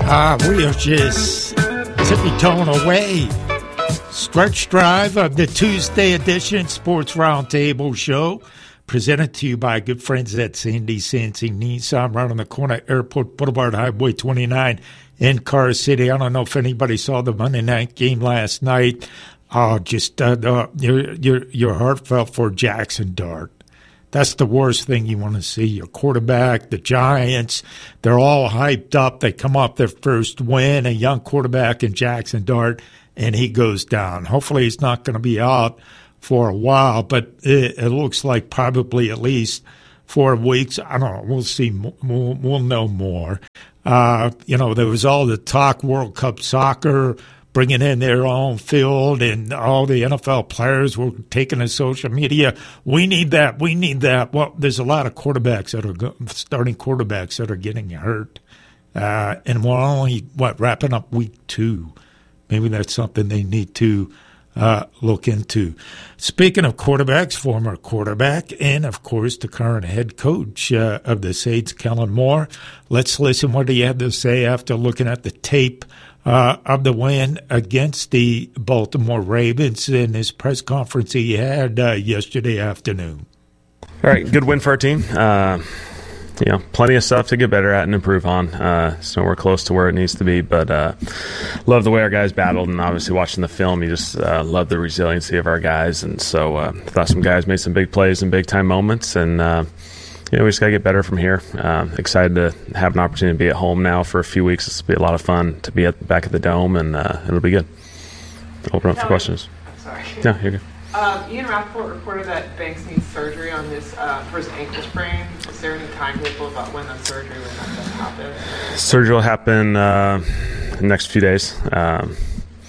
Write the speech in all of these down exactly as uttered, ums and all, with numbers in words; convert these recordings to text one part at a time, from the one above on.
Ah, we are just tippy-toeing away. Stretch drive of the Tuesday edition Sports Roundtable show, presented to you by good friends at Sandy Sansing Nissan, right on the corner, Airport Boulevard, Highway twenty-nine in Car City. I don't know if anybody saw the Monday night game last night. Oh, just uh, uh, your your your heart felt for Jackson Dart. That's the worst thing you want to see. Your quarterback, the Giants, they're all hyped up. They come off their first win, a young quarterback in Jackson Dart, and he goes down. Hopefully he's not going to be out for a while, but it, it looks like probably at least four weeks. I don't know. We'll see. We'll, we'll know more. Uh, you know, there was all the talk World Cup soccer, bringing in their own field, and all the N F L players were taking to social media. We need that. We need that. Well, there's a lot of quarterbacks that are go- starting quarterbacks that are getting hurt, uh, and we're only what wrapping up week two. Maybe that's something they need to uh, look into. Speaking of quarterbacks, former quarterback, and of course the current head coach uh, of the Saints, Kellen Moore. Let's listen what he had to say after looking at the tape Uh, of the win against the Baltimore Ravens in his press conference he had uh, yesterday afternoon. All right, good win for our team. Uh, you know, plenty of stuff to get better at and improve on. Uh, so we're close to where it needs to be, but uh, love the way our guys battled, and obviously watching the film, you just uh, love the resiliency of our guys. And so uh, thought some guys made some big plays and big-time moments, and uh, you know, we just got to get better from here. Uh, excited to have an opportunity to be at home now for a few weeks. This will be a lot of fun to be at back at the Dome, and uh, it'll be good. Open up for questions. I'm sorry. No, you're good. Uh, Ian Rappaport reported that Banks needs surgery on his uh, for his ankle sprain. Is there any timetable about when that surgery would have to happen? Surgery will happen uh, in the next few days. Um,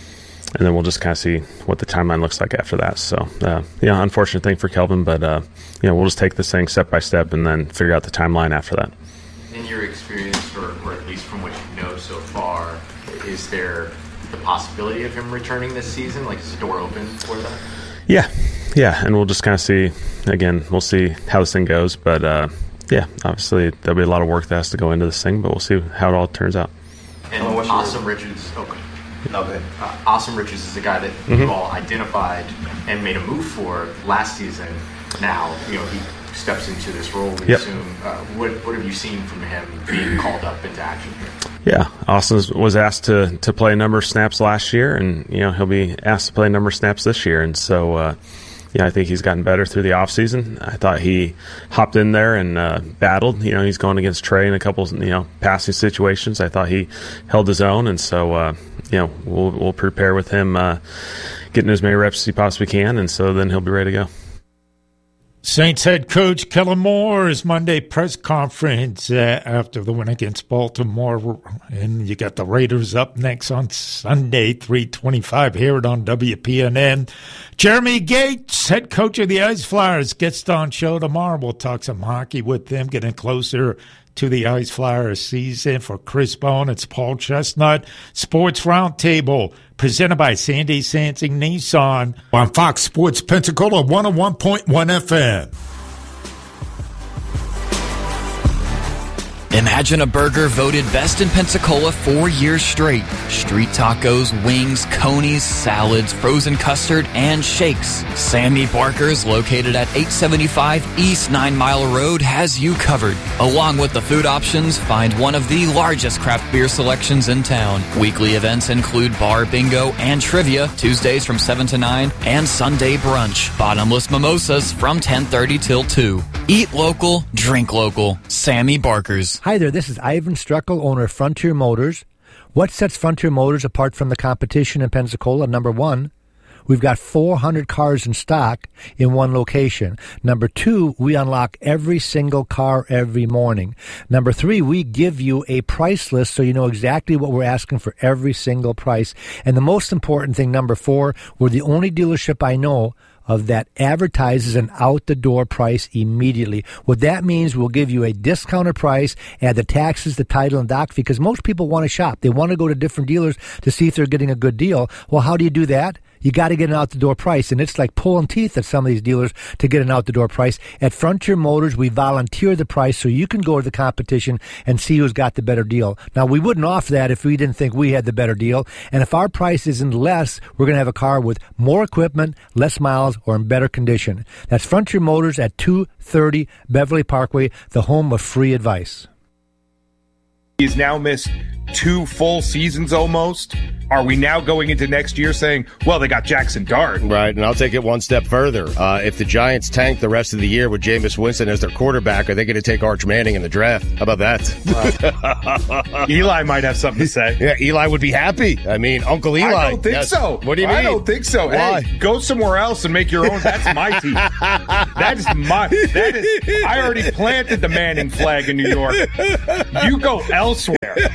And then we'll just kind of see what the timeline looks like after that. So, uh, yeah, unfortunate thing for Kelvin, but, uh, you know, we'll just take this thing step by step and then figure out the timeline after that. In your experience, or, or at least from what you know so far, is there the possibility of him returning this season? Like, is the door open for that? Yeah, yeah, and we'll just kind of see, again, we'll see how this thing goes. But, uh, yeah, obviously there'll be a lot of work that has to go into this thing, but we'll see how it all turns out. And Awesome Richards, okay. Okay. Uh, Awesome Richards is the guy that mm-hmm. you all identified and made a move for last season. Now, you know, he steps into this role, we yep. assume. Uh, what what have you seen from him being called up into action here? Yeah, Austin was asked to, to play a number of snaps last year, and, you know, he'll be asked to play a number of snaps this year. And so, uh, yeah, I think he's gotten better through the offseason. I thought he hopped in there and uh, battled. You know, he's going against Trey in a couple, you know, passing situations. I thought he held his own, and so, uh, you know, we'll we'll prepare with him uh, getting as many reps as he possibly can, and so then he'll be ready to go. Saints head coach Kellen Moore's Monday press conference uh, after the win against Baltimore, and you got the Raiders up next on Sunday, three twenty-five here on W P N N. Jeremy Gates, head coach of the Ice Flyers, gets on show tomorrow. We'll talk some hockey with them, getting closer to the Ice Flyers season. For Chris Bone, it's Paul Chestnut. Sports Roundtable, presented by Sandy Sansing Nissan on Fox Sports Pensacola one oh one point one F M. Imagine a burger voted best in Pensacola four years straight. Street tacos, wings, conies, salads, frozen custard, and shakes. Sammy Barker's, located at eight seventy-five East Nine Mile Road, has you covered. Along with the food options, find one of the largest craft beer selections in town. Weekly events include bar bingo and trivia, Tuesdays from seven to nine, and Sunday brunch. Bottomless mimosas from ten thirty till two. Eat local, drink local. Sammy Barker's. Hi there, this is Ivan Struckel, owner of Frontier Motors. What sets Frontier Motors apart from the competition in Pensacola? Number one, we've got four hundred cars in stock in one location. Number two, we unlock every single car every morning. Number three, we give you a price list so you know exactly what we're asking for every single price. And the most important thing, number four, we're the only dealership I know of that advertises an out-the-door price immediately. What that means, we'll give you a discounted price, add the taxes, the title, and doc fee, because most people want to shop. They want to go to different dealers to see if they're getting a good deal. Well, how do you do that? you got to get an out-the-door price, and it's like pulling teeth at some of these dealers to get an out-the-door price. At Frontier Motors, we volunteer the price so you can go to the competition and see who's got the better deal. Now, we wouldn't offer that if we didn't think we had the better deal, and if our price isn't less, we're going to have a car with more equipment, less miles, or in better condition. That's Frontier Motors at two thirty Beverly Parkway, the home of free advice. He's now missed two full seasons almost. Are we now going into next year saying, well, they got Jackson Dart? Right, and I'll take it one step further. Uh, if the Giants tank the rest of the year with Jameis Winston as their quarterback, are they going to take Arch Manning in the draft? How about that? Wow. Eli might have something to say. Yeah, Eli would be happy. I mean, Uncle Eli. I don't think yes. so. What do you mean? I don't think so. Why? Hey, go somewhere else and make your own. That's my team. That is my. That is. I already planted the Manning flag in New York. You go elsewhere.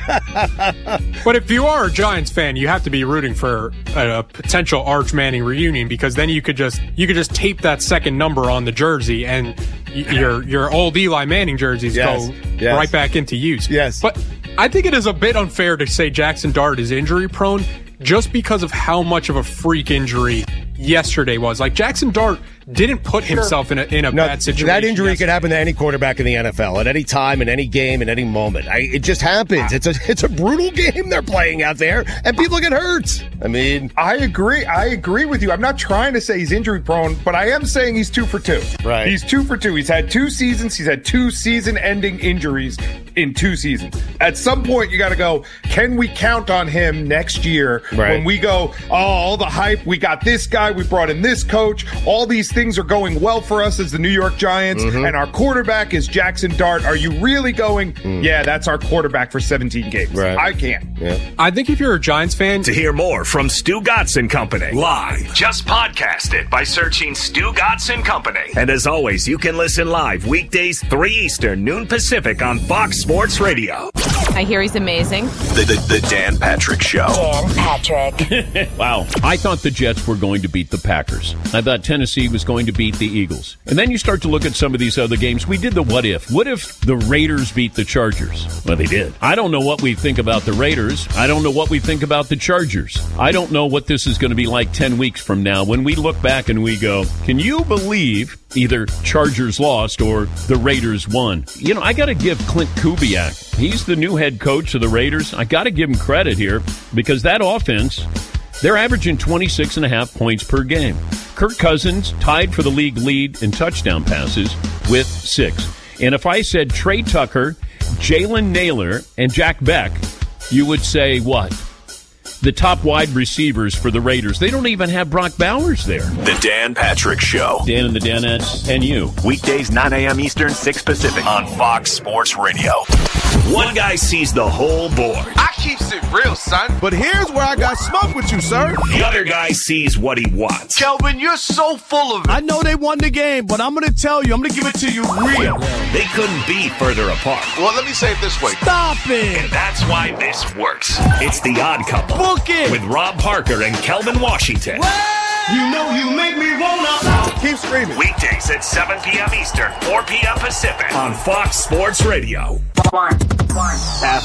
But if you are a Giants fan, you have to be rooting for a, a potential Arch Manning reunion, because then you could just you could just tape that second number on the jersey, and y- your your old Eli Manning jerseys yes. go yes. right back into use. Yes. But I think it is a bit unfair to say Jackson Dart is injury prone just because of how much of a freak injury yesterday was. Like, Jackson Dart didn't put himself in a in a no, bad situation. That injury yesterday. could happen to any quarterback in the N F L at any time, in any game, in any moment. I, it just happens. It's a it's a brutal game they're playing out there, and people get hurt. I mean, I agree. I agree with you. I'm not trying to say he's injury prone, but I am saying he's two for two. Right. He's two for two. He's had two seasons. He's had two season-ending injuries in two seasons. At some point, you got to go, can we count on him next year right. when we go, oh, all the hype, we got this guy, we brought in this coach, all these things are going well for us as the New York Giants, mm-hmm. and our quarterback is Jackson Dart. Are you really going, mm. yeah, that's our quarterback for seventeen games? Right. I can't. Yeah. I think if you're a Giants fan... To hear more from Stu Gatz and Company live, just podcast it by searching Stu Gatz and Company. And as always, you can listen live weekdays three Eastern, noon Pacific on Fox Sports Radio. I hear he's amazing. The, the, the Dan Patrick Show. Dan Patrick. Wow. I thought the Jets were going to beat the Packers. I thought Tennessee was going to beat the Eagles. And then you start to look at some of these other games. We did the what if. What if the Raiders beat the Chargers? Well, they did. I don't know what we think about the Raiders. I don't know what we think about the Chargers. I don't know what this is going to be like ten weeks from now when we look back and we go, can you believe either Chargers lost or the Raiders won? You know, I got to give Clint Kubiak, he's the new head coach of the Raiders. I got to give him credit here because that offense, they're averaging twenty-six and a half points per game. Kirk Cousins tied for the league lead in touchdown passes with six. And if I said Trey Tucker, Jalen Naylor, and Jack Beck, you would say what? The top wide receivers for the Raiders. They don't even have Brock Bowers there. The Dan Patrick Show. Dan and the Danettes and you. Weekdays, nine a.m. Eastern, six Pacific on Fox Sports Radio. One guy sees the whole board. I keeps it real, son. But here's where I got smoke with you, sir. The other guy sees what he wants. Kelvin, you're so full of it. I know they won the game, but I'm going to tell you, I'm going to give it to you real. They couldn't be further apart. Well, let me say it this way. Stop it. And that's why this works. It's The Odd Couple. Book it. With Rob Parker and Kelvin Washington. Well, you know you make me wanna. Keep screaming. Weekdays at seven p.m. Eastern, four p.m. Pacific on Fox Sports Radio. One. One.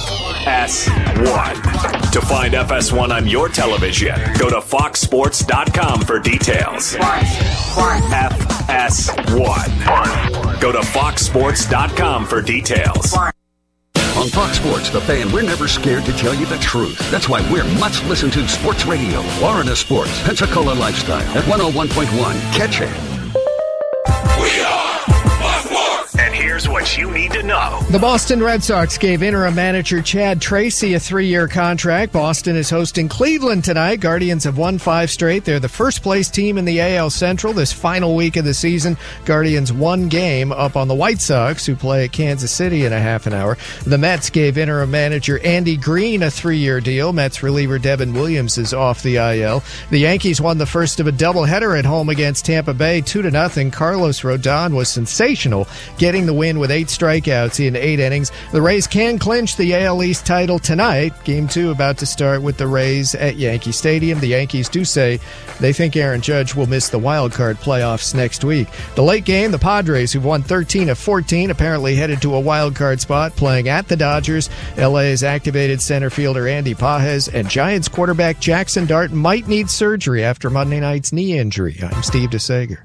F S one. To find F S one on your television, go to fox sports dot com for details. One. One. F S one. Go to fox sports dot com for details. One. On Fox Sports, The Fan, we're never scared to tell you the truth. That's why we're much listened to sports radio. Florida Sports, Pensacola Lifestyle at one oh one point one. Catch it. We are Fox Sports. And here's what you need to know. The Boston Red Sox gave interim manager Chad Tracy a three-year contract. Boston is hosting Cleveland tonight. Guardians have won five straight. They're the first-place team in the A L Central this final week of the season. Guardians one game up on the White Sox, who play at Kansas City in a half an hour. The Mets gave interim manager Andy Green a three-year deal. Mets reliever Devin Williams is off the I L. The Yankees won the first of a doubleheader at home against Tampa Bay, two to nothing. Carlos Rodon was sensational, getting the win with with eight strikeouts in eight innings. The Rays can clinch the A L East title tonight. Game two about to start with the Rays at Yankee Stadium. The Yankees do say they think Aaron Judge will miss the wild card playoffs next week. The late game, the Padres, who've won thirteen of fourteen, apparently headed to a wild card spot playing at the Dodgers. L A's activated center fielder Andy Pages and Giants quarterback Jackson Dart might need surgery after Monday night's knee injury. I'm Steve DeSager.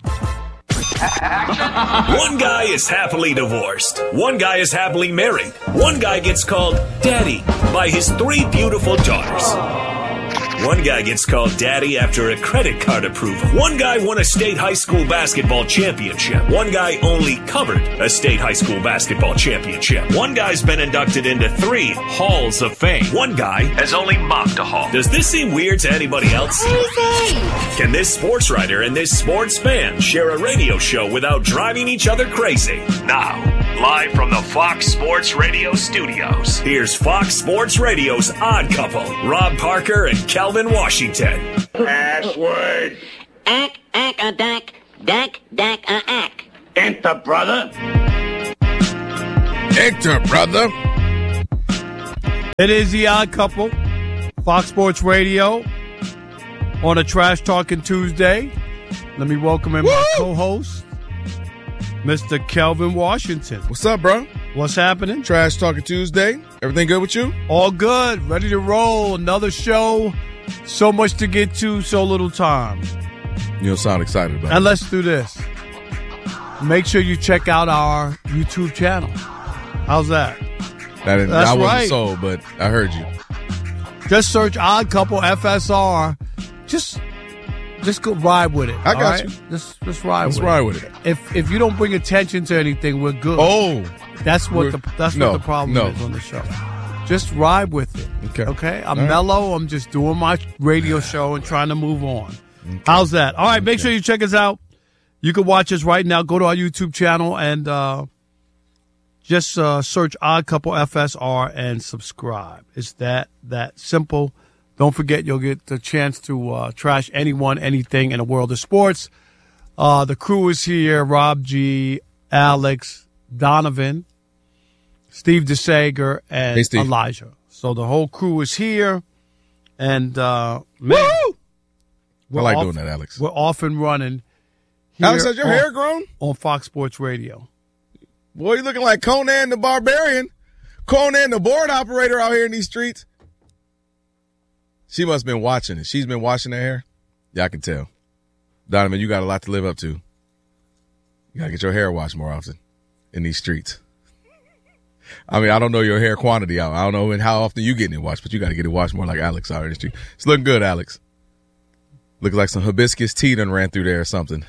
One guy is happily divorced. One guy is happily married. One guy gets called daddy by his three beautiful daughters. One guy gets called daddy after a credit card approval. One guy won a state high school basketball championship. One guy only covered a state high school basketball championship. One guy's been inducted into three halls of fame. One guy has only mopped a hall. Does this seem weird to anybody else? Crazy! Can this sports writer and this sports fan share a radio show without driving each other crazy? Now, live from the Fox Sports Radio studios, here's Fox Sports Radio's Odd Couple, Rob Parker and Calvin Washington. Password. Ack, ack, a dack, dack, dack, a ack. Enter, brother. Enter, brother. It is the Odd Couple, Fox Sports Radio, on a Trash Talking Tuesday. Let me welcome in Woo! my co-host, Mister Kelvin Washington. What's up, bro? What's happening? Trash Talking Tuesday. Everything good with you? All good. Ready to roll. Another show. So much to get to, so little time. You don't sound excited about it. And let's do this. Make sure you check out our YouTube channel. How's that? That is, That's I wasn't right. sold, but I heard you. Just search Odd Couple F S R. Just just go ride with it. I got right? you. Just just ride Let's with ride it. with it. If if you don't bring attention to anything, we're good. Oh. That's what We're- the that's no, what the problem no. is on the show. Just ride with it. Okay. Okay? I'm All right. mellow. I'm just doing my radio show and trying to move on. How's that? All right, make sure you check us out. You can watch us right now. Go to our YouTube channel and uh, just uh, search Odd Couple F S R and subscribe. It's that that simple. Don't forget, you'll get the chance to uh, trash anyone, anything in the world of sports. Uh, the crew is here. Rob G, Alex, Donovan, Steve DeSager, and Hey, Steve. Elijah. So the whole crew is here. And, uh, man, I we're like off- doing that, Alex. We're off and running. here Alex, has your on- hair grown? On Fox Sports Radio. Boy, you looking like Conan the Barbarian. Conan the board operator out here in these streets. She must have been watching it. She's been washing her hair. Yeah, I can tell. Donovan, you got a lot to live up to. You got to get your hair washed more often in these streets. I mean, I don't know your hair quantity out. I don't know how often you getting it washed, but you got to get it washed more like Alex out here in the street. It's looking good, Alex. Looks like some hibiscus tea done ran through there or something.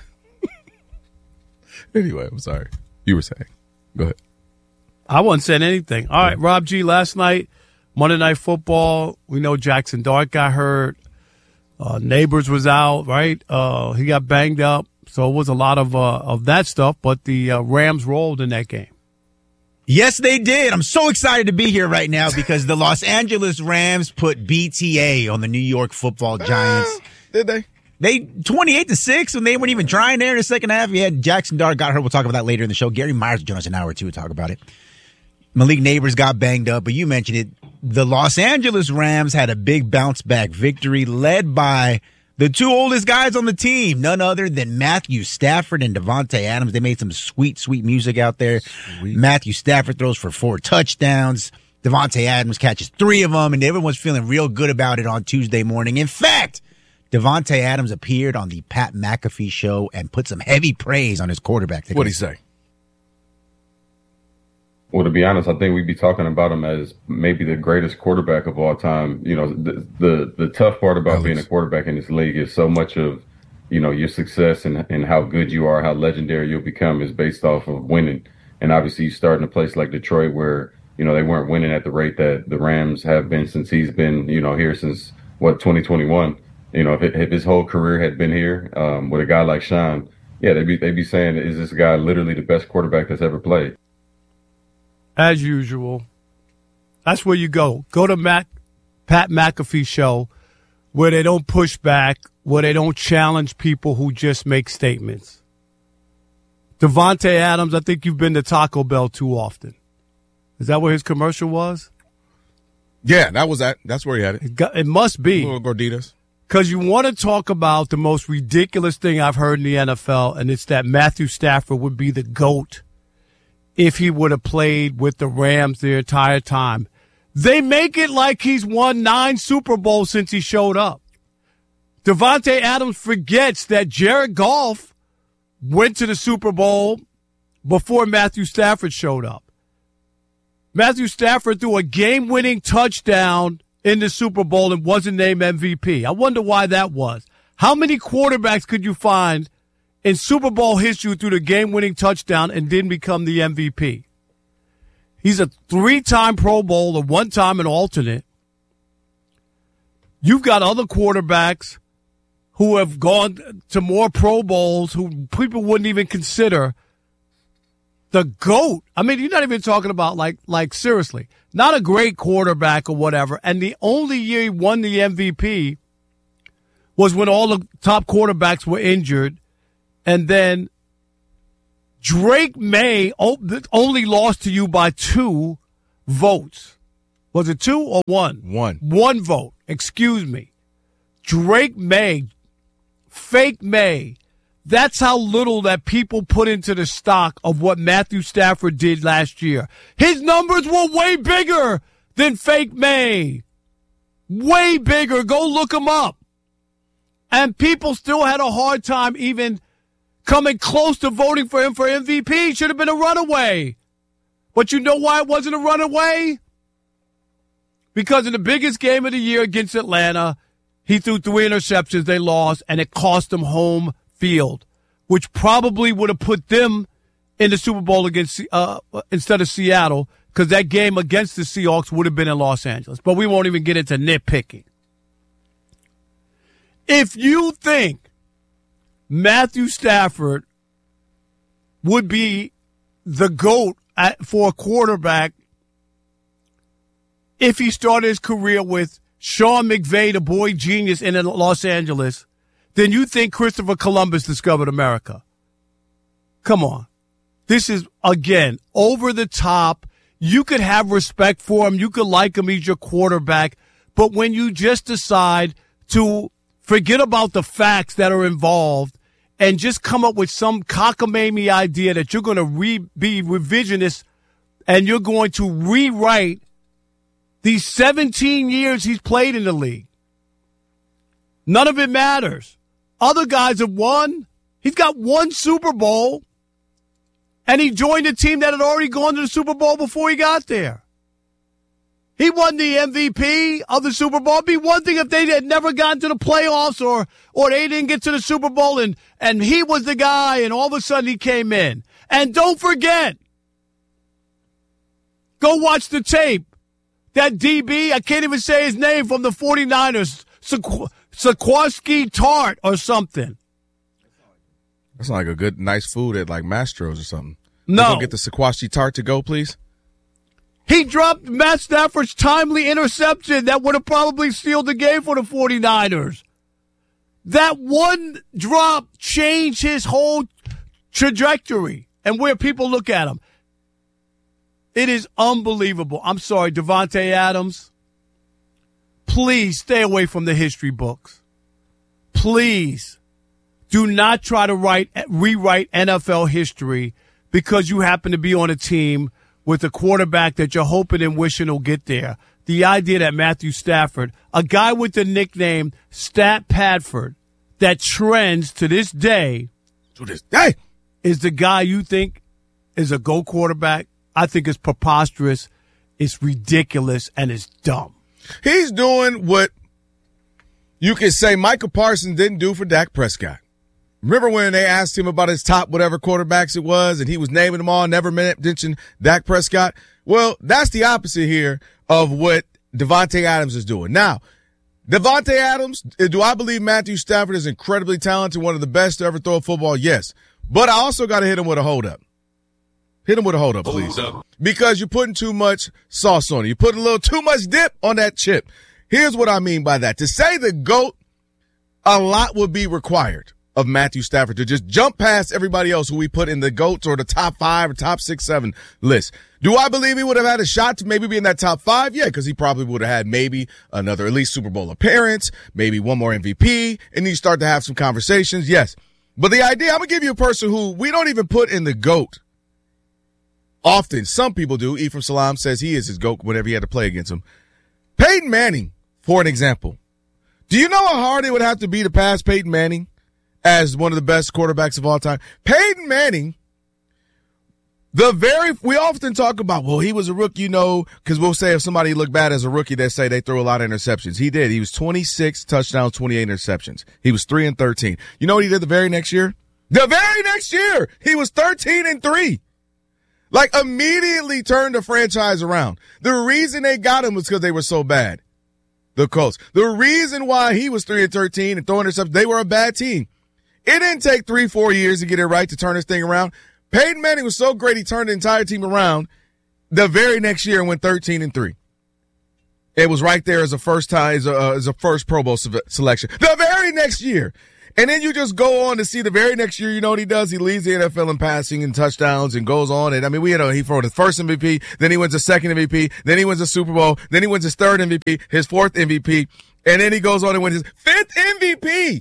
Anyway, I'm sorry. You were saying. Go ahead. I wasn't saying anything. All right, Rob G, last night, Monday Night Football, we know Jackson Dart got hurt. Uh, Neighbors was out, right? Uh, he got banged up. So it was a lot of uh, of that stuff, but the uh, Rams rolled in that game. Yes, they did. I'm so excited to be here right now because the Los Angeles Rams put B T A on the New York Football Giants. Uh, did they? They twenty-eight to six, and they weren't even trying there in the second half. You had Jackson Dart got hurt. We'll talk about that later in the show. Gary Myers joined us an hour or two to talk about it. Malik Neighbors got banged up, but you mentioned it. The Los Angeles Rams had a big bounce back victory led by the two oldest guys on the team, none other than Matthew Stafford and Devontae Adams. They made some sweet, sweet music out there. Sweet. Matthew Stafford throws for four touchdowns. Devontae Adams catches three of them, and everyone's feeling real good about it on Tuesday morning. In fact, Devontae Adams appeared on the Pat McAfee show and put some heavy praise on his quarterback. What'd he say? Well, to be honest, I think we'd be talking about him as maybe the greatest quarterback of all time. You know, the the, the tough part about Alex. being a quarterback in this league is so much of, you know, your success and, and how good you are, how legendary you'll become is based off of winning. And obviously you start in a place like Detroit where, you know, they weren't winning at the rate that the Rams have been since he's been, you know, here since, what, twenty twenty-one. You know, if, it, if his whole career had been here um, with a guy like Sean, yeah, they'd be, they'd be saying, is this guy literally the best quarterback that's ever played? As usual, that's where you go. Go to Mac, Pat McAfee show where they don't push back, where they don't challenge people who just make statements. Devontae Adams, I think you've been to Taco Bell too often. Is that where his commercial was? Yeah, that was that. That's where he had it. It, got, it must be. Little gorditas. Because you want to talk about the most ridiculous thing I've heard in the N F L, and it's that Matthew Stafford would be the GOAT if he would have played with the Rams the entire time. They make it like he's won nine Super Bowls since he showed up. Devontae Adams forgets that Jared Goff went to the Super Bowl before Matthew Stafford showed up. Matthew Stafford threw a game-winning touchdown in the Super Bowl and wasn't named M V P. I wonder why that was. How many quarterbacks could you find in Super Bowl history who threw the game-winning touchdown and didn't become the M V P? He's a three-time Pro Bowler, one-time an alternate. You've got other quarterbacks who have gone to more Pro Bowls who people wouldn't even consider the GOAT. I mean, you're not even talking about, like, like seriously, not a great quarterback or whatever. And the only year he won the M V P was when all the top quarterbacks were injured. And then Drake May only lost to you by two votes. Was it two or one? One. One vote. Excuse me. Drake May, fake May. That's how little that people put into the stock of what Matthew Stafford did last year. His numbers were way bigger than fake May. Way bigger. Go look them up. And people still had a hard time even coming close to voting for him for M V P. It should have been a runaway. But you know why it wasn't a runaway? Because in the biggest game of the year against Atlanta, he threw three interceptions, they lost, and it cost them home field, which probably would have put them in the Super Bowl against uh, instead of Seattle, because that game against the Seahawks would have been in Los Angeles. But we won't even get into nitpicking. If you think Matthew Stafford would be the GOAT at, for a quarterback if he started his career with Sean McVay, the boy genius in Los Angeles, then you think Christopher Columbus discovered America. Come on. This is, again, over the top. You could have respect for him. You could like him. He's your quarterback. But when you just decide to forget about the facts that are involved and just come up with some cockamamie idea that you're going to re- be revisionist and you're going to rewrite these seventeen years he's played in the league. None of it matters. Other guys have won. He's got one Super Bowl, and he joined a team that had already gone to the Super Bowl before he got there. He won the M V P of the Super Bowl. It'd be one thing if they had never gotten to the playoffs or or they didn't get to the Super Bowl and, and he was the guy and all of a sudden he came in. And don't forget, go watch the tape. That D B, I can't even say his name, from the 49ers, Sequ- Sequoski Tart or something. That's like a good, nice food at like Mastro's or something. No. Go get the Sequoski Tart to go, please. He dropped Matt Stafford's timely interception that would have probably sealed the game for the 49ers. That one drop changed his whole trajectory and where people look at him. It is unbelievable. I'm sorry, Devontae Adams. Please stay away from the history books. Please do not try to write rewrite N F L history because you happen to be on a team with a quarterback that you're hoping and wishing will get there. The idea that Matthew Stafford, a guy with the nickname Stat Padford, that trends to this day, to this day, is the guy you think is a GOAT quarterback. I think it's preposterous, it's ridiculous, and it's dumb. He's doing what you could say Micah Parsons didn't do for Dak Prescott. Remember when they asked him about his top whatever quarterbacks it was, and he was naming them all, never mentioned Dak Prescott? Well, that's the opposite here of what Devontae Adams is doing. Now, Devontae Adams, do I believe Matthew Stafford is incredibly talented, one of the best to ever throw a football? Yes. But I also got to hit him with a hold-up. Hit him with a hold-up, please. Hold up. Because you're putting too much sauce on it. You're putting a little too much dip on that chip. Here's what I mean by that. To say the GOAT, a lot would be required. of Matthew Stafford to just jump past everybody else who we put in the GOATs or the top five or top six, seven list. Do I believe he would have had a shot to maybe be in that top five? Yeah, because he probably would have had maybe another at least Super Bowl appearance, maybe one more M V P, and you start to have some conversations. Yes. But the idea, I'm going to give you a person who we don't even put in the GOAT often. Some people do. Ephraim Salam says he is his GOAT whenever he had to play against him. Peyton Manning, for an example. Do you know how hard it would have to be to pass Peyton Manning as one of the best quarterbacks of all time? Peyton Manning, the very, we often talk about, well, he was a rookie, you know, because we'll say if somebody looked bad as a rookie, they say they threw a lot of interceptions. He did. He was twenty-six touchdowns, twenty-eight interceptions. He was three and thirteen. You know what he did the very next year? The very next year, he was thirteen and three. Like, immediately turned the franchise around. The reason they got him was because they were so bad. The Colts. The reason why he was three and thirteen and throwing interceptions, they were a bad team. It didn't take three, four years to get it right to turn this thing around. Peyton Manning was so great he turned the entire team around the very next year and went thirteen and three. It was right there as a first time, as a, uh, as a first Pro Bowl se- selection. The very next year. And then you just go on to see the very next year, you know what he does? He leads the N F L in passing and touchdowns and goes on. And I mean, we had a, he throw his first M V P, then he wins a second M V P, then he wins a Super Bowl, then he wins his third M V P, his fourth M V P, and then he goes on and wins his fifth M V P.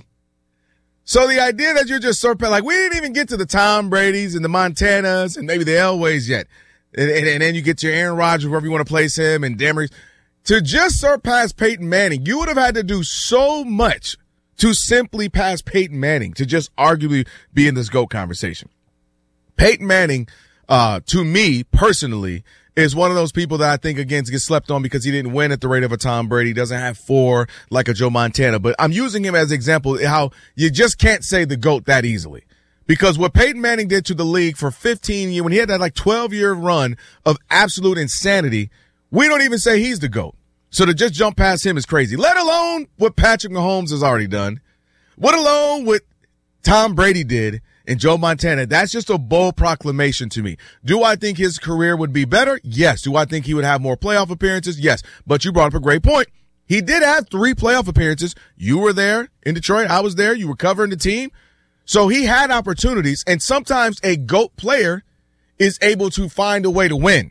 So the idea that you're just surpassing, like, we didn't even get to the Tom Brady's and the Montanas and maybe the Elways yet. And, and, and then you get your Aaron Rodgers, wherever you want to place him, and Demery. To just surpass Peyton Manning, you would have had to do so much to simply pass Peyton Manning, to just arguably be in this GOAT conversation. Peyton Manning, uh, to me personally, is one of those people that I think, again, gets slept on because he didn't win at the rate of a Tom Brady, doesn't have four like a Joe Montana. But I'm using him as an example how you just can't say the GOAT that easily. Because what Peyton Manning did to the league for fifteen years, when he had that like twelve-year run of absolute insanity, we don't even say he's the GOAT. So to just jump past him is crazy, let alone what Patrick Mahomes has already done, let alone what Tom Brady did and Joe Montana. That's just a bold proclamation to me. Do I think his career would be better? Yes. Do I think he would have more playoff appearances? Yes. But you brought up a great point. He did have three playoff appearances. You were there in Detroit. I was there. You were covering the team. So he had opportunities, and sometimes a GOAT player is able to find a way to win.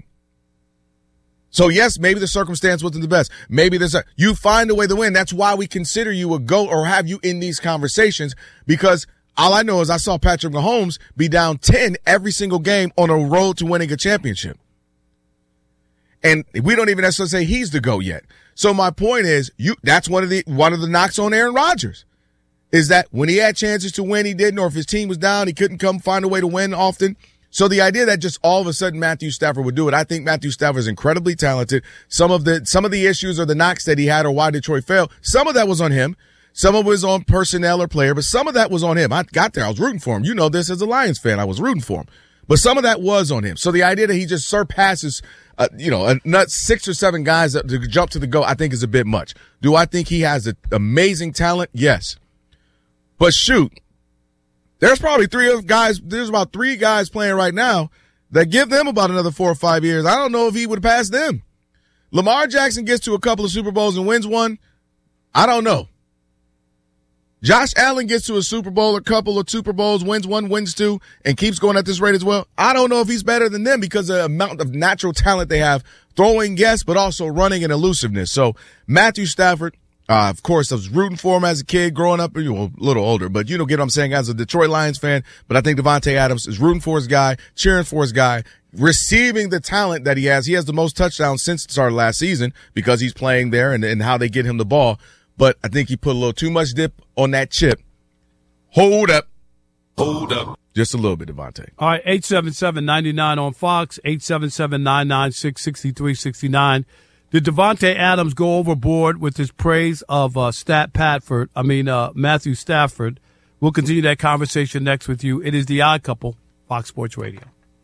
So yes, maybe the circumstance wasn't the best. Maybe there's a, you find a way to win. That's why we consider you a GOAT or have you in these conversations, because all I know is I saw Patrick Mahomes be down ten every single game on a road to winning a championship. And we don't even necessarily say he's the GOAT yet. So my point is, you, that's one of the, one of the knocks on Aaron Rodgers is that when he had chances to win, he didn't, or if his team was down, he couldn't come find a way to win often. So the idea that just all of a sudden Matthew Stafford would do it, I think Matthew Stafford is incredibly talented. Some of the, some of the issues or the knocks that he had or why Detroit failed, some of that was on him. Some of it was on personnel or player, but some of that was on him. I got there. I was rooting for him. You know this as a Lions fan. I was rooting for him. But some of that was on him. So the idea that he just surpasses, uh, you know, a nut six or seven guys that, to jump to the go, I think is a bit much. Do I think he has an amazing talent? Yes. But shoot, there's probably three guys, there's about three guys playing right now that give them about another four or five years. I don't know if he would pass them. Lamar Jackson gets to a couple of Super Bowls and wins one. I don't know. Josh Allen gets to a Super Bowl, a couple of Super Bowls, wins one, wins two, and keeps going at this rate as well. I don't know if he's better than them because of the amount of natural talent they have, throwing, yes, but also running and elusiveness. So Matthew Stafford, Uh, of course, I was rooting for him as a kid growing up, you know, a little older, but you know, get what I'm saying as a Detroit Lions fan. But I think Davante Adams is rooting for his guy, cheering for his guy, receiving the talent that he has. He has the most touchdowns since the start of last season because he's playing there and, and how they get him the ball. But I think he put a little too much dip on that chip. Hold up. Hold up. Just a little bit, Davante. All right, eight seven seven, nine nine on Fox, eight seven seven, nine nine six, six three six nine. Did Davante Adams go overboard with his praise of uh, Stat Patford? I mean, uh, Matthew Stafford. We'll continue that conversation next with you. It is The Odd Couple, Fox Sports Radio.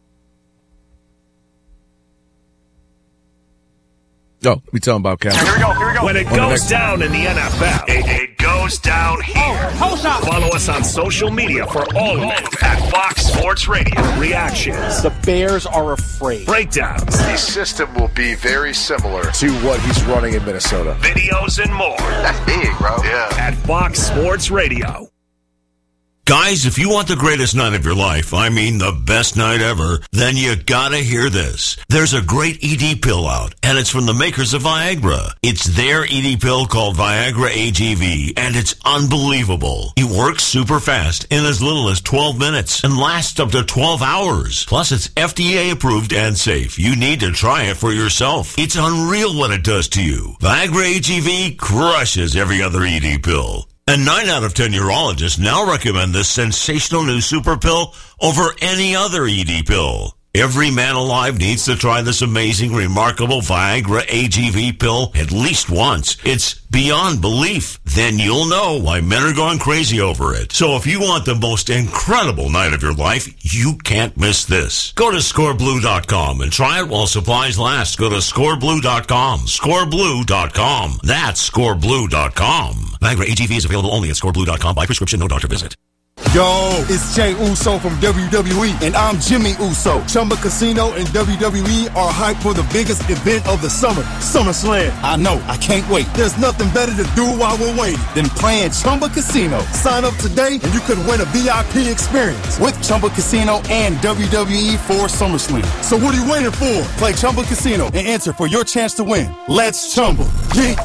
Oh, we talking about Cal. Here we go, here we go. When it goes down in the N F L, it, it goes down here. Oh, follow us on social media for all of it at Fox Sports Radio. Reactions. The Bears are afraid. Breakdowns. The system will be very similar to what he's running in Minnesota. Videos and more. That's big, bro. Yeah. At Fox Sports Radio. Guys, if you want the greatest night of your life, I mean the best night ever, then you gotta hear this. There's a great E D pill out, and it's from the makers of Viagra. It's their E D pill called Viagra A G V, and it's unbelievable. It works super fast in as little as twelve minutes and lasts up to twelve hours. Plus, it's F D A approved and safe. You need to try it for yourself. It's unreal what it does to you. Viagra A G V crushes every other E D pill. And nine out of ten urologists now recommend this sensational new super pill over any other E D pill. Every man alive needs to try this amazing, remarkable Viagra A G V pill at least once. It's beyond belief. Then you'll know why men are going crazy over it. So if you want the most incredible night of your life, you can't miss this. Go to score blue dot com and try it while supplies last. Go to score blue dot com. score blue dot com. That's score blue dot com. Viagra A G V is available only at score blue dot com by prescription, no doctor visit. Yo, it's Jay Uso from W W E, and I'm Jimmy Uso. Chumba Casino and W W E are hyped for the biggest event of the summer, SummerSlam. I know, I can't wait. There's nothing better to do while we're waiting than playing Chumba Casino. Sign up today, and you could win a V I P experience with Chumba Casino and W W E for SummerSlam. So what are you waiting for? Play Chumba Casino and enter for your chance to win. Let's Chumba. Yeah.